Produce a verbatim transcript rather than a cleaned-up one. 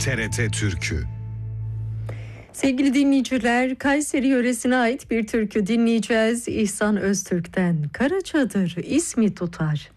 T R T Türkü. Sevgili dinleyiciler, Kayseri yöresine ait bir türkü dinleyeceğiz. İhsan Öztürk'ten Kara Çadır ismi tutar.